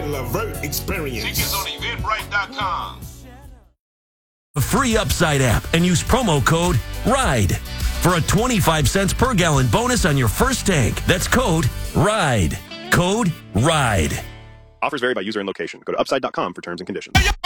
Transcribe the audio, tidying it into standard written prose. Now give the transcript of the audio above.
Levert experience. Tickets on Eventbrite.com. The free Upside app and use promo code RIDE for a 25 cents per gallon bonus on your first tank. That's code RIDE. Code RIDE. Offers vary by user and location. Go to upside.com for terms and conditions.